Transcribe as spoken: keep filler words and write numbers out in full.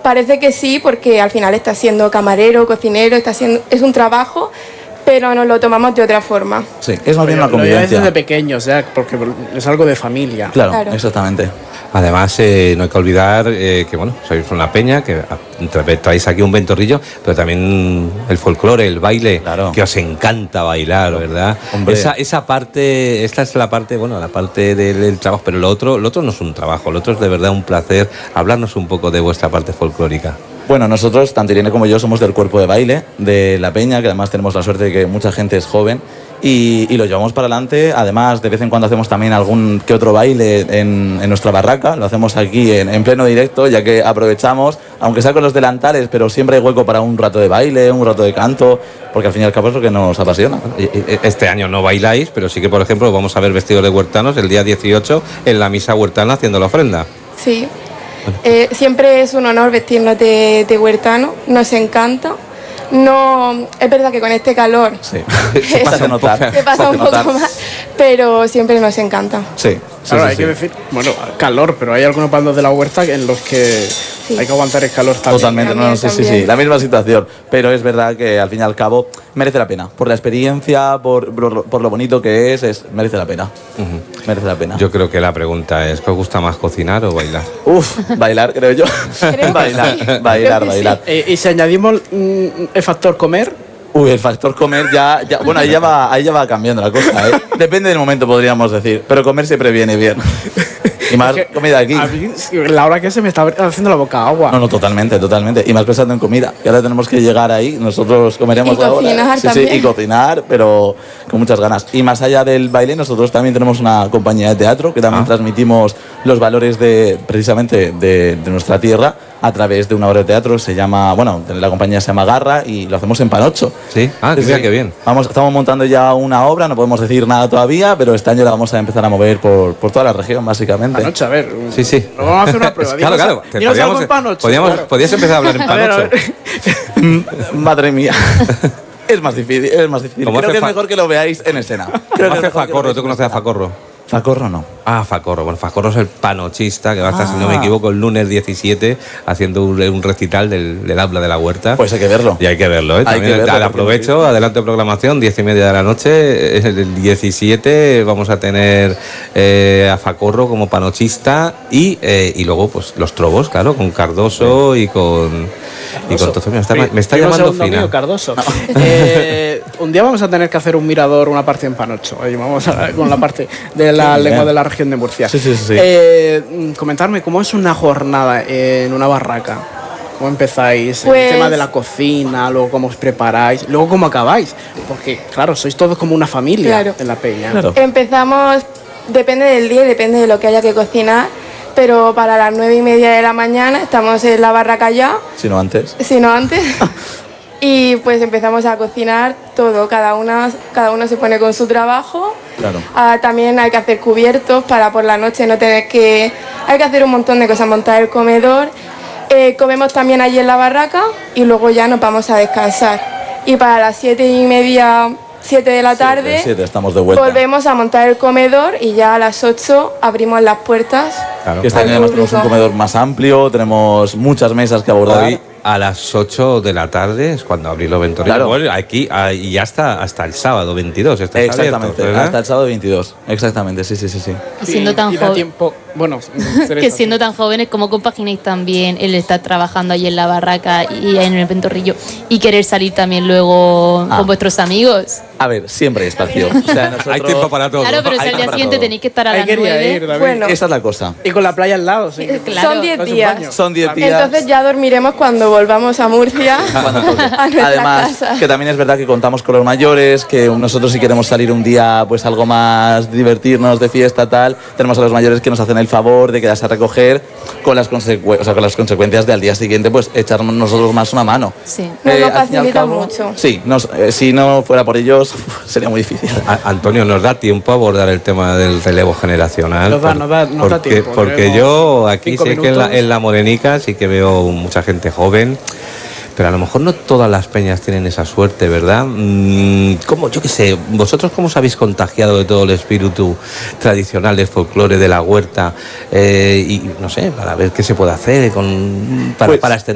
parece que sí, porque al final está siendo camarero, cocinero, está siendo, es un trabajo, pero nos lo tomamos de otra forma. Sí, es más bien una Lo convivencia. desde pequeño, o sea, porque es algo de familia. Claro, Claro. exactamente. Además, eh, no hay que olvidar eh, que, bueno, sois una peña, que tra- traéis aquí un ventorrillo, pero también el folclore, el baile, Claro. que os encanta bailar, ¿verdad? Hombre. Esa, esa parte, esta es la parte, bueno, la parte del, del trabajo, pero lo otro, lo otro no es un trabajo, lo otro es de verdad un placer. Hablarnos un poco de vuestra parte folclórica. Bueno, nosotros, tanto Irene como yo, somos del cuerpo de baile de La Peña, que además tenemos la suerte de que mucha gente es joven y, y lo llevamos para adelante. Además, de vez en cuando hacemos también algún que otro baile en, en nuestra barraca, lo hacemos aquí en, en pleno directo, ya que aprovechamos, aunque sea con los delantales, pero siempre hay hueco para un rato de baile, un rato de canto, porque al fin y al cabo es lo que nos apasiona. Y- y- Este año no bailáis, pero sí que, por ejemplo, vamos a ver vestidos de huertanos el día dieciocho en la misa huertana haciendo la ofrenda. Sí. Eh, siempre es un honor vestirnos de, de huertano, nos encanta. No, es verdad que con este calor Sí, se pasa a notar. se pasa un poco notar. más, pero siempre nos encanta. Sí, sí, Claro, sí, hay sí. que decir, bueno, calor, pero hay algunos bandos de la huerta en los que Sí. hay que aguantar el calor también. Totalmente, no, no, sí, sí, sí, También. la misma situación, pero es verdad que al fin y al cabo merece la pena, por la experiencia, por, por, por lo bonito que es, es, merece la pena, Ujú. merece la pena. Yo creo que la pregunta es, ¿qué os gusta más, cocinar o bailar? Uf, bailar, creo yo. Creo que bailar, sí. bailar, Creo que bailar. Eh, y si añadimos mm, el factor comer, Uy, el factor comer ya, ya bueno, ahí ya, va, ahí ya va cambiando la cosa, ¿eh? Depende del momento, podríamos decir, pero comer siempre viene bien. Y más es que comida aquí. a mí, la hora que se me está haciendo la boca agua. No, no, totalmente, totalmente. Y más pensando en comida, que ahora tenemos que llegar ahí, nosotros comeremos Y ahora. cocinar Sí, también. sí, y cocinar, pero con muchas ganas. Y más allá del baile, nosotros también tenemos una compañía de teatro que también Ah. transmitimos los valores de precisamente de, de nuestra tierra a través de una obra de teatro. Se llama, bueno, la compañía se llama Garra y lo hacemos en Panocho. ¿Sí? Ah, Sí, mira sí. qué bien. Vamos, estamos montando ya una obra, no podemos decir nada todavía, pero este año la vamos a empezar a mover por, por toda la región, básicamente. Panocho, a ver. Sí, sí. Vamos a hacer una prueba. Claro, Dinos- claro. que dinos podíamos- algo en Panocho, podíamos- claro. Podías empezar a hablar en A ver, a panocho. ver. Madre mía. Es más difícil, es más difícil. ¿Cómo Creo hace que es fa- mejor que lo veáis en escena. Creo ¿Cómo que es hace mejor que lo Facorro? veáis ¿Tú en conoces a escena. Facorro? Facorro no. Ah, Facorro. Bueno, Facorro es el panochista que va a estar, si no Ah. me equivoco, el lunes diecisiete haciendo un, un recital del, del habla de la huerta. Pues hay que verlo. Y hay que verlo, ¿eh? Hay También que verlo, al porque aprovecho, sí. adelante programación, diez y media de la noche. El diecisiete vamos a tener eh, a Facorro como panochista y, eh, y luego pues los trobos, claro, con Cardoso y con, y con Tozo. Me está, me está Primo llamando segundo fina. mío, Cardoso. Eh, un día vamos a tener que hacer un mirador, una parte en Panocho. Ahí vamos a, con la parte de la Qué lengua bien. de la región de Murcia. Sí, sí, sí, sí. Eh, mm, comentarme, ¿cómo es una jornada en una barraca? ¿Cómo empezáis? Pues- El tema de la cocina, luego cómo os preparáis, luego cómo acabáis. Porque, claro, sois todos como una familia Claro. en la peña. Claro. Empezamos, depende del día y depende de lo que haya que cocinar, pero para las nueve y media de la mañana estamos en la barraca ya, Si no antes. si no antes, y pues empezamos a cocinar todo, cada, una, cada uno se pone con su trabajo. Claro. Ah, también hay que hacer cubiertos para por la noche no tener que... Hay que hacer un montón de cosas, montar el comedor. Eh, comemos también allí en la barraca y luego ya nos vamos a descansar. Y para las siete y media, siete de la tarde, Siete, estamos de vuelta. volvemos a montar el comedor y ya a las ocho abrimos las puertas. Claro. Que este año Al además tenemos un público. comedor más amplio, tenemos muchas mesas que abordar. Hoy a las ocho de la tarde es cuando abrís los ventorrillos. Claro. Bueno, aquí ah, y ya hasta, hasta el sábado veintidós. estáis Exactamente, abiertos, ¿verdad? hasta el sábado veintidós. Exactamente, sí, sí, sí, sí. Y siendo tan da joven, tiempo, bueno, que siendo tan jóvenes, ¿cómo compagináis también el estar trabajando allí en la barraca y en el ventorrillo y querer salir también luego Ah. con vuestros amigos? A ver, siempre hay espacio. O sea, nosotros- Hay tiempo para todo. Claro, pero si hay al día para siguiente todo. tenéis que estar a Ahí las quería nueve. ir, David. Bueno. Esa es la cosa. Y con la playa al lado, sí. Claro. Son diez Con sus días. baños. Son diez días. Entonces ya dormiremos cuando volvamos a Murcia, Cuando toque. a nuestra Además, casa. que también es verdad que contamos con los mayores, que nosotros si queremos salir un día pues algo más, divertirnos de fiesta, tal, tenemos a los mayores que nos hacen el favor de quedarse a recoger con las, consecu- o sea, con las consecuencias de al día siguiente pues echarnos nosotros más una mano. Sí. Nos lo al fin y al facilita cabo, mucho. Sí, nos- eh, si no fuera por ellos sería muy difícil. A- Antonio, ¿nos da tiempo a abordar el tema del relevo generacional? Nos da- nos da- nos da porque, tiempo, Porque tenemos yo aquí cinco sé que en la, minutos. en la Morenica sí que veo mucha gente joven, pero a lo mejor no todas las peñas tienen esa suerte, ¿verdad? Mm, ¿Cómo, yo qué sé, vosotros cómo os habéis contagiado de todo el espíritu tradicional del folclore de la huerta? Eh, y no sé, para ver qué se puede hacer con, para, Pues- para extender